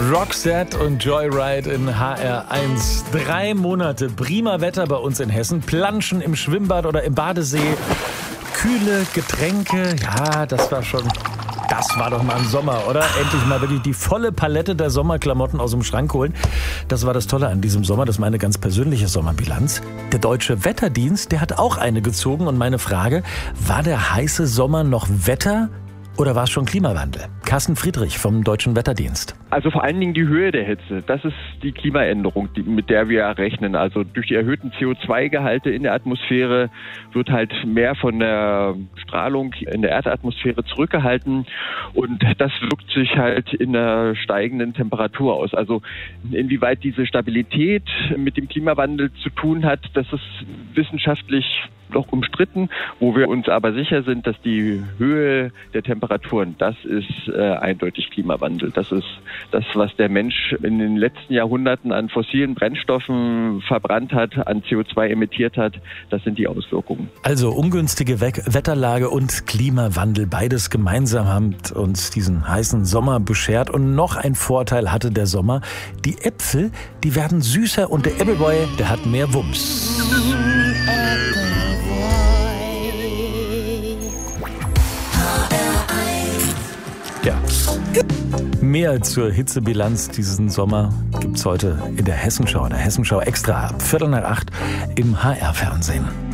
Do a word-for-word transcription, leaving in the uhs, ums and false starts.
Roxette und Joyride in H R eins. Drei Monate prima Wetter bei uns in Hessen. Planschen im Schwimmbad oder im Badesee. Kühle Getränke. Ja, das war schon... Das war doch mal ein Sommer, oder? Endlich mal wirklich die volle Palette der Sommerklamotten aus dem Schrank holen. Das war das Tolle an diesem Sommer. Das ist meine ganz persönliche Sommerbilanz. Der Deutsche Wetterdienst, der hat auch eine gezogen. Und meine Frage, war der heiße Sommer noch Wetter oder war es schon Klimawandel? Carsten Friedrich vom Deutschen Wetterdienst. Also vor allen Dingen die Höhe der Hitze. Das ist die Klimaänderung, die, mit der wir rechnen. Also durch die erhöhten C O zwei Gehalte in der Atmosphäre wird halt mehr von der Strahlung in der Erdatmosphäre zurückgehalten. Und das wirkt sich halt in der steigenden Temperatur aus. Also inwieweit diese Stabilität mit dem Klimawandel zu tun hat, das ist wissenschaftlich noch umstritten. Wo wir uns aber sicher sind, dass die Höhe der Temperaturen, das ist äh, eindeutig Klimawandel. Das ist das, was der Mensch in den letzten Jahrhunderten an fossilen Brennstoffen verbrannt hat, an C O zwei emittiert hat. Das sind die Auswirkungen. Also ungünstige We- Wetterlage und Klimawandel, beides gemeinsam haben uns diesen heißen Sommer beschert. Und noch ein Vorteil hatte der Sommer. Die Äpfel, die werden süßer und der Appleboy, der hat mehr Wumms. Ja. Mehr zur Hitzebilanz diesen Sommer gibt's heute in der Hessenschau, der Hessenschau extra ab Viertel nach acht im H R-Fernsehen.